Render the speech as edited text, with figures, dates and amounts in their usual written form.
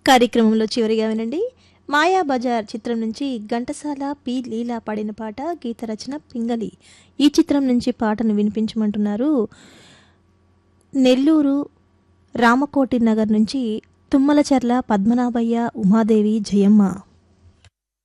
కార్యక్రమంలో చివరిగా వినండి. 'మాయాబజార్' చిత్రం నుంచి ఘంటసాల, పి. లీలా పాడిన పాట, గీత రచన పింగళి. ఈ చిత్రం నుంచి పాటను వినిపించమంటున్నారు నెల్లూరు రామకోటి నగర్ నుంచి తుమ్మలచర్ల పద్మనాభయ్య, ఉమాదేవి, జయమ్మ.